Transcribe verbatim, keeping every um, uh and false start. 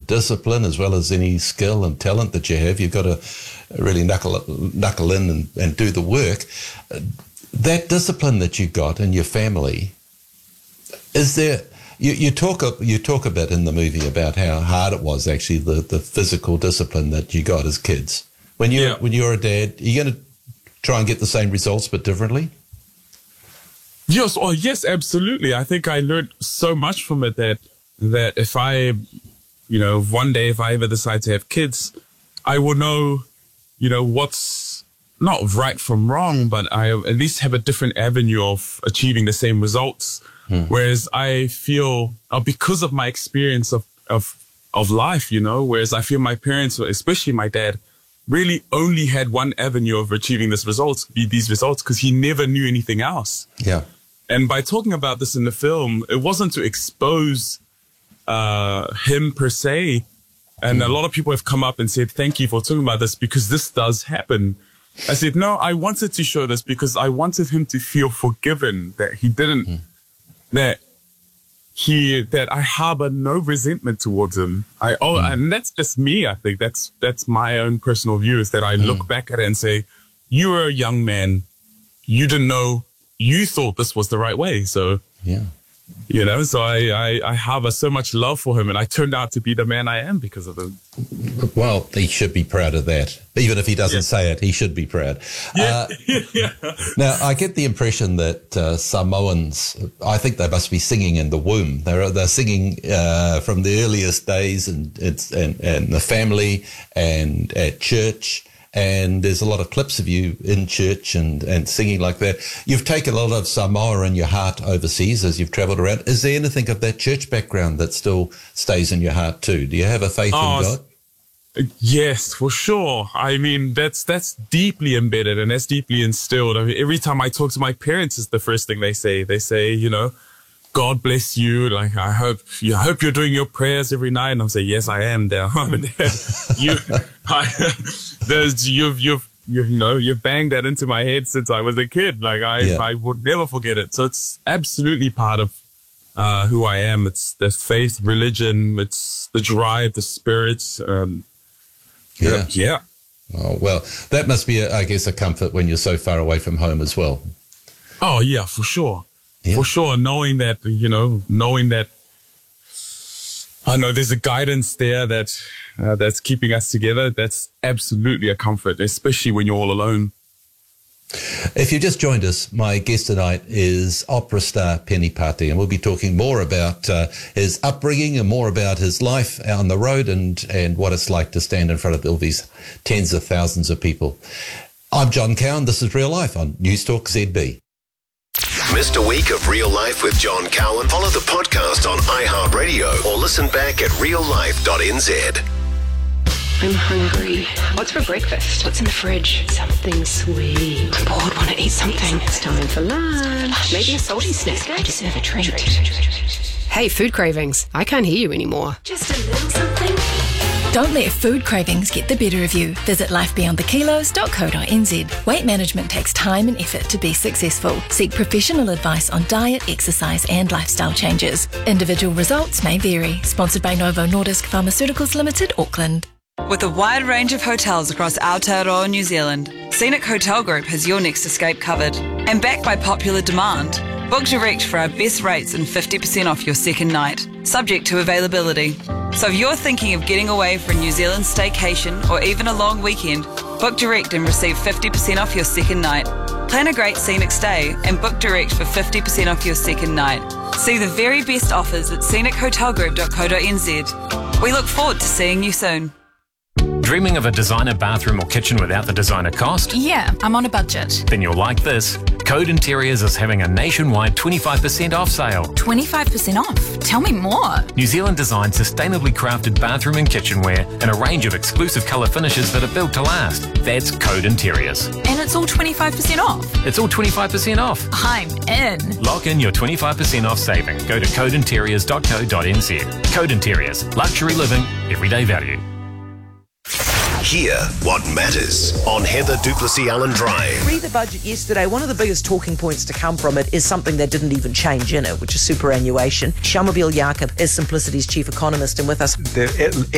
discipline as well as any skill and talent that you have. You've got to really knuckle knuckle in and, and do the work. That discipline that you got in your family, is there? You, you talk a, you talk a bit in the movie about how hard it was actually the, the physical discipline that you got as kids. When you yeah. when you're a dad, are you going to try and get the same results but differently? Yes, oh yes, absolutely. I think I learned so much from it that that if I, you know, one day if I ever decide to have kids, I will know, you know, what's not right from wrong, but I at least have a different avenue of achieving the same results. Hmm. Whereas I feel, uh, because of my experience of, of of life, you know, whereas I feel my parents, especially my dad, really only had one avenue of achieving this results, these results, because he never knew anything else. Yeah. And by talking about this in the film, it wasn't to expose uh, him per se. And mm. a lot of people have come up and said, thank you for talking about this because this does happen. I said, no, I wanted to show this because I wanted him to feel forgiven, that he didn't, mm. that he, that I harbor no resentment towards him. I, oh, mm. and that's just me. I think that's, that's my own personal view, is that I mm. look back at it and say, you were a young man. You didn't know. You thought this was the right way. So, yeah, you know, so I, I, I harbor so much love for him, and I turned out to be the man I am because of him. Well, he should be proud of that. Even if he doesn't yeah. say it, he should be proud. Yeah. Uh, yeah. Now, I get the impression that uh, Samoans, I think they must be singing in the womb. They're, they're singing uh, from the earliest days, and it's and, and the family and at church. And there's a lot of clips of you in church and, and singing like that. You've taken a lot of Samoa in your heart overseas as you've travelled around. Is there anything of that church background that still stays in your heart too? Do you have a faith oh, in God? Yes, for sure. I mean, that's that's deeply embedded and that's deeply instilled. I mean, every time I talk to my parents, it's the first thing they say. They say, you know, God bless you. Like, I hope you I hope you're doing your prayers every night. And I'm saying, yes, I am, Dad. you, I, there's, you've, you've, you know, you've banged that into my head since I was a kid. Like, I, yeah. I would never forget it. So it's absolutely part of, uh, who I am. It's the faith, religion. It's the drive, the spirits. Um, yeah. Yeah. Oh, well, that must be, a, I guess, a comfort when you're so far away from home as well. Oh, yeah, for sure. Yeah. For sure, knowing that, you know, knowing that, I know there's a guidance there that uh, that's keeping us together. That's absolutely a comfort, especially when you're all alone. If you just joined us, my guest tonight is opera star Peni Pāti, and we'll be talking more about uh, his upbringing and more about his life on the road and, and what it's like to stand in front of all these tens of thousands of people. I'm John Cowan. This is Real Life on Newstalk Z B. Missed a week of Real Life with John Cowan? Follow the podcast on iHeartRadio or listen back at real life dot n z. I'm hungry. What's for breakfast? What's in the fridge? Something sweet. I'm bored, want to eat something. It's time for lunch. Maybe a salty snack. I deserve a treat. Hey, food cravings. I can't hear you anymore. Just a little something. Don't let food cravings get the better of you. Visit life beyond the kilos dot co dot n z. Weight management takes time and effort to be successful. Seek professional advice on diet, exercise and lifestyle changes. Individual results may vary. Sponsored by Novo Nordisk Pharmaceuticals Limited, Auckland. With a wide range of hotels across Aotearoa, New Zealand, Scenic Hotel Group has your next escape covered. And backed by popular demand, book direct for our best rates and fifty percent off your second night, subject to availability. So if you're thinking of getting away for a New Zealand staycation or even a long weekend, book direct and receive fifty percent off your second night. Plan a great scenic stay and book direct for fifty percent off your second night. See the very best offers at scenic hotel group dot co dot n z. We look forward to seeing you soon. Dreaming of a designer bathroom or kitchen without the designer cost? Yeah, I'm on a budget. Then you'll like this. Code Interiors is having a nationwide twenty-five percent off sale. twenty-five percent off? Tell me more. New Zealand designed sustainably crafted bathroom and kitchenware and a range of exclusive colour finishes that are built to last. That's Code Interiors. And it's all twenty-five percent off? It's all twenty-five percent off. I'm in. Lock in your twenty-five percent off saving. Go to code interiors dot co dot n z. Code Interiors. Luxury living. Everyday value. Hear what matters on Heather Duplessis Allen Drive. Read the budget yesterday. One of the biggest talking points to come from it is something that didn't even change in it, which is superannuation. Shamobile Jacob is Simplicity's chief economist and with us. The,